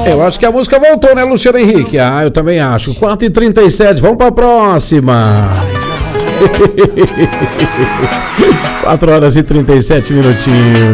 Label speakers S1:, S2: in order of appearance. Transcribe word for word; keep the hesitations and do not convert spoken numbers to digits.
S1: Eu acho que a música voltou, né, Luciano Henrique? Ah, eu também acho. quatro e trinta e sete, vamos pra próxima. quatro horas e trinta e sete minutinhos.